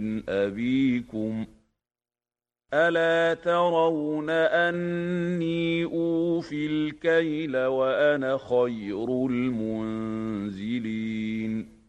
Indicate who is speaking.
Speaker 1: أبيكم ألا ترون أني أوفي الكيل وأنا خير المنزلين